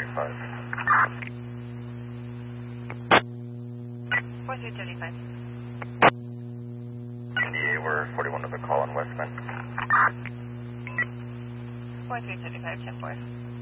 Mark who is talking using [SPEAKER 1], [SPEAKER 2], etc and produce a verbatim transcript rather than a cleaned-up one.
[SPEAKER 1] thirty-five.
[SPEAKER 2] four three thirty-five.
[SPEAKER 1] D A, we're forty-one to the call on Westman.
[SPEAKER 2] four three thirty-five, ten four.